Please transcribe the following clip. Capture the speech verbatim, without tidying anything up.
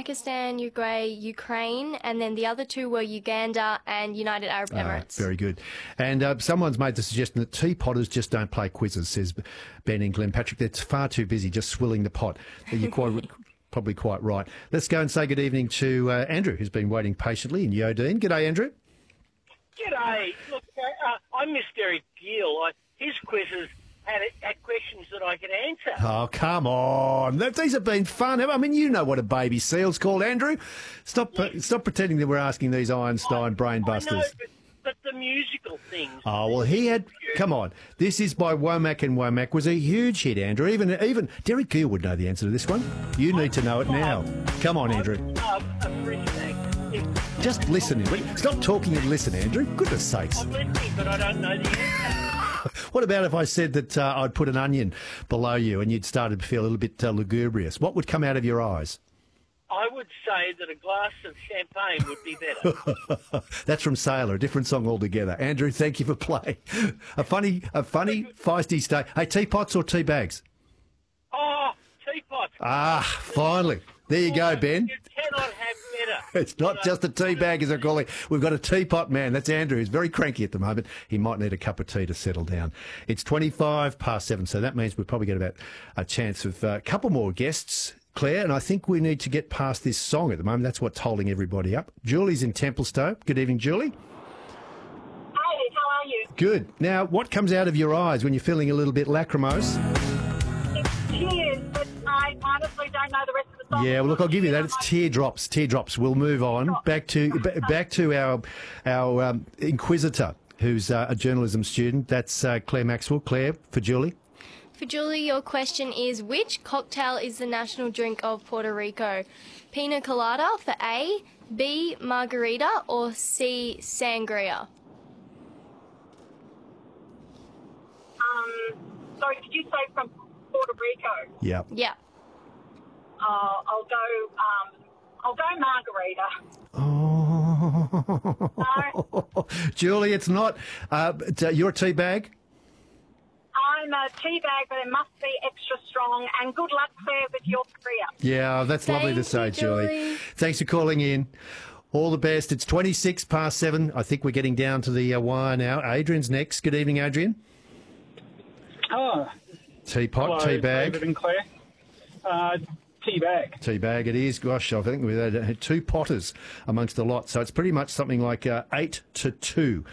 Pakistan, Uruguay, Ukraine, and then the other two were Uganda and United Arab Emirates. Ah, very good. And uh, someone's made the suggestion that teapotters just don't play quizzes, says Ben and Glenn Patrick. They're far too busy just swilling the pot. You're quite probably quite right. Let's go and say good evening to uh, Andrew, who's been waiting patiently in Yodine. G'day, Andrew. G'day. Look, uh, I missed Derek Gill. I, his quizzes had, had questions that I could answer. Oh, come on. That, these have been fun. I mean, you know what a baby seal's called, Andrew. Stop Yes. stop pretending that we're asking these Einstein brain busters. I know, but, but the musical things. Oh, well, he had... Come on. This is by Womack and Womack. Was a huge hit, Andrew. Even even Derek Gill would know the answer to this one. You need to know it now. Come on, Andrew. I love a British accent. Just listen. Stop talking and listen, Andrew. Goodness sakes. I'm listening, but I don't know the answer. What about if I said that uh, I'd put an onion below you and you'd started to feel a little bit uh, lugubrious? What would come out of your eyes? I would say that a glass of champagne would be better. That's from Sailor, a different song altogether. Andrew, thank you for playing. A funny, a funny, feisty stay. Hey, teapots or tea bags? Oh, teapot. Ah, finally. There you go, Ben. You cannot have better. It's not just a tea bag, as I call it. We've got a teapot man. That's Andrew, who's very cranky at the moment. He might need a cup of tea to settle down. It's twenty-five past seven, so that means we've probably got about a chance of a couple more guests, Claire, and I think we need to get past this song at the moment. That's what's holding everybody up. Julie's in Templestowe. Good evening, Julie. Hey, how are you? Good. Now, what comes out of your eyes when you're feeling a little bit lachrymose? It's tears, but I honestly don't know the rest of the song. Yeah, well, look, I'll give you that. It's teardrops. Teardrops. We'll move on back to b- back to our our um, inquisitor, who's uh, a journalism student. That's uh, Claire Maxwell. Claire, for Julie. For Julie, your question is, which cocktail is the national drink of Puerto Rico? Pina colada for A, B, margarita, or C, sangria? Um, sorry, did you say from Puerto Rico? Yeah. Yeah. Uh, I'll go. Um, I'll go margarita. Oh, No, Julie, it's not. Uh, but, uh, you're a tea bag. I'm a tea bag, but it must be extra strong. And good luck, Claire, with your career. Yeah, that's lovely to say, Thank you, Julie. Julie. Thanks for calling in. All the best. It's twenty-six past seven. I think we're getting down to the uh, wire now. Adrian's next. Good evening, Adrian. Oh, Teapot, hello, tea bag. David and Claire. Uh, tea bag. Tea bag it is. Gosh, I think we've had two potters amongst the lot. So it's pretty much something like uh, eight to two.